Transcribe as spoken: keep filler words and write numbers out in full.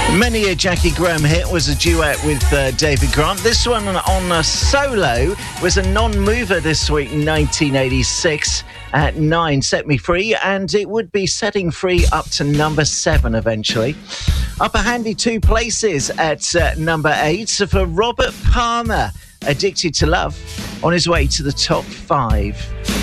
Many a Jackie Graham hit was a duet with uh, David Grant. This one on a solo was a non-mover this week in nineteen eighty-six at nine, Set Me Free, and it would be setting free up to number seven eventually. Up a handy two places at uh, number eight so for Robert Palmer, Addicted to Love, on his way to the top five.